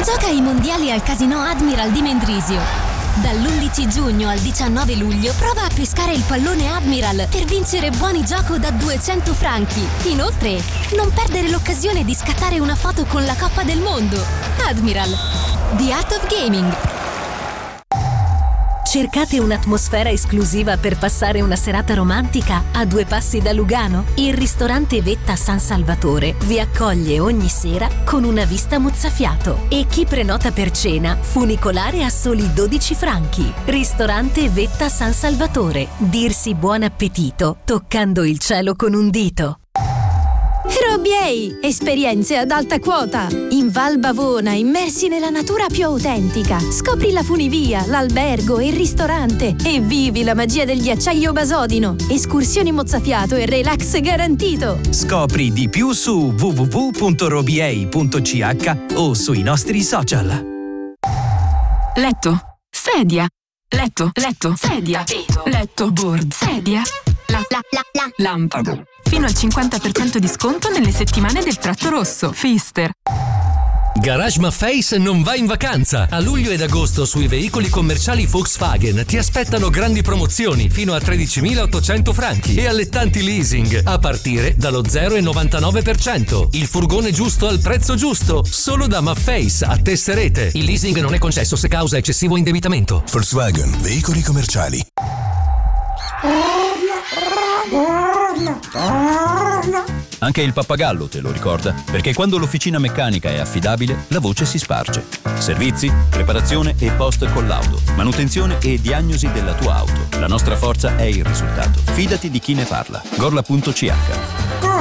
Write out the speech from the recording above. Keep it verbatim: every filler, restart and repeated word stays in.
Gioca ai mondiali al Casino Admiral di Mendrisio. Dall'undici giugno al diciannove luglio prova a pescare il pallone Admiral per vincere buoni gioco da duecento franchi. Inoltre, non perdere l'occasione di scattare una foto con la Coppa del Mondo. Admiral, The Art of Gaming. Cercate un'atmosfera esclusiva per passare una serata romantica a due passi da Lugano? Il ristorante Vetta San Salvatore vi accoglie ogni sera con una vista mozzafiato e chi prenota per cena funicolare a soli dodici franchi. Ristorante Vetta San Salvatore. Dirsi buon appetito toccando il cielo con un dito. Robiei, esperienze ad alta quota. In Val Bavona, immersi nella natura più autentica. Scopri la funivia, l'albergo e il ristorante e vivi la magia del ghiacciaio Basodino. Escursioni mozzafiato e relax garantito. Scopri di più su w w w punto robiei punto c h o sui nostri social. Letto, sedia, letto, letto, sedia, letto, board, sedia, la, la, la, la, lampada. Fino al cinquanta per cento di sconto nelle settimane del tratto rosso. Fister. Garage Maffei non va in vacanza. A luglio ed agosto sui veicoli commerciali Volkswagen ti aspettano grandi promozioni fino a tredicimilaottocento franchi e allettanti leasing a partire dallo zero virgola novantanove per cento. Il furgone giusto al prezzo giusto, solo da Maffei a Tesserete. Il leasing non è concesso se causa eccessivo indebitamento. Volkswagen, veicoli commerciali. Anche il pappagallo te lo ricorda, perché quando l'officina meccanica è affidabile, la voce si sparge. Servizi, preparazione e post collaudo, manutenzione e diagnosi della tua auto. La nostra forza è il risultato. Fidati di chi ne parla. gorla punto c h.